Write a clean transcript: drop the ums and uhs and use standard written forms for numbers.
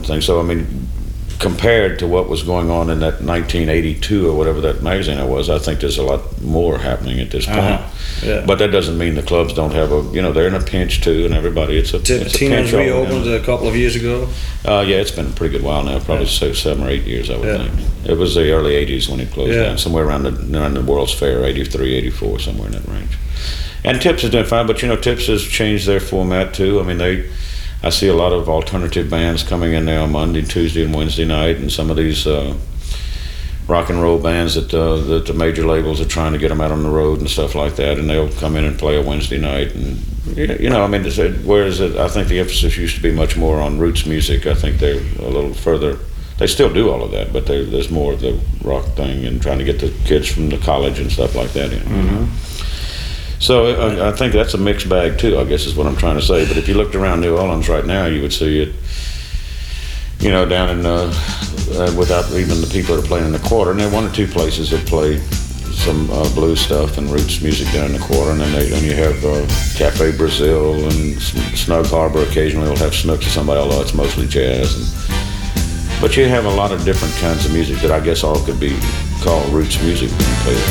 things. So I mean, compared to what was going on in that 1982 or whatever that magazine it was, I think there's a lot more happening at this point. Yeah. But that doesn't mean the clubs don't have they're in a pinch too, and everybody, it's a Tina's pinch. reopened a couple of years ago. Yeah, it's been a pretty good while now, probably 7 or 8 years, I would think. It was the early 80s when it closed down, somewhere around the World's Fair, 83, 84, somewhere in that range. And Tips is doing fine, but Tips has changed their format too. I mean, I see a lot of alternative bands coming in now Monday, Tuesday, and Wednesday night, and some of these rock and roll bands that the major labels are trying to get them out on the road and stuff like that, and they'll come in and play a Wednesday night. And I mean, whereas I think the emphasis used to be much more on roots music, I think they're a little further. They still do all of that, but there's more of the rock thing and trying to get the kids from the college and stuff like that in. Mm-hmm. So I think that's a mixed bag too, I guess is what I'm trying to say. But if you looked around New Orleans right now, you would see it, down in, without even the people that are playing in the Quarter. And there are 1 or 2 places that play some blues stuff and roots music down in the Quarter. And then you have Cafe Brazil and Snug Harbor occasionally will have Snooks or somebody, although it's mostly jazz. But you have a lot of different kinds of music that I guess all could be called roots music being played.